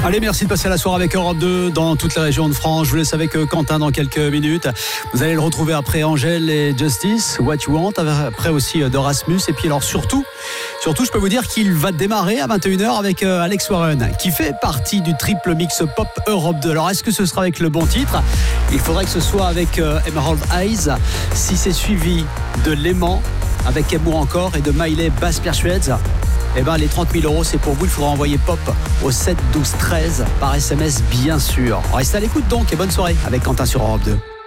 Allez, merci de passer la soirée avec Europe 2 dans toute la région de France. Je vous laisse avec Quentin dans quelques minutes. Vous allez le retrouver après Angèle et Justice, What You Want, après aussi d'Erasmus. Et puis alors surtout, je peux vous dire qu'il va démarrer à 21h avec Alex Warren, qui fait partie du triple mix pop Europe 2. Alors est-ce que ce sera avec le bon titre ? Il faudrait que ce soit avec Emerald Eyes. Si c'est suivi de Léman, avec Amour encore, et de Miley Bass Persuades, eh ben les 30 000 €, c'est pour vous. Il faudra envoyer pop au 7 12 13 par SMS, bien sûr. Restez à l'écoute donc et bonne soirée avec Quentin sur Europe 2.